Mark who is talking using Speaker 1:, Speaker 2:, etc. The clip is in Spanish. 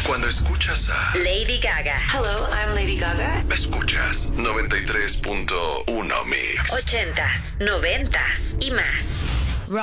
Speaker 1: Cuando escuchas a
Speaker 2: Lady Gaga.
Speaker 3: Hello, I'm Lady Gaga.
Speaker 1: Escuchas 93.1 Mix.
Speaker 2: 80s, 90s y más.